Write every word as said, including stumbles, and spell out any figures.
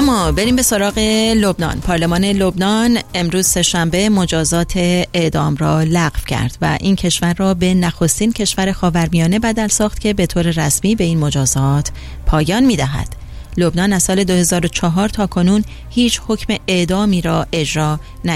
اما بریم به سراغ لبنان. پارلمان لبنان امروز سه‌شنبه مجازات اعدام را لغو کرد و این کشور را به نخستین کشور خاورمیانه بدل ساخت که به طور رسمی به این مجازات پایان می‌دهد. لبنان از سال دو هزار و چهار تا کنون هیچ حکم اعدامی را اجرا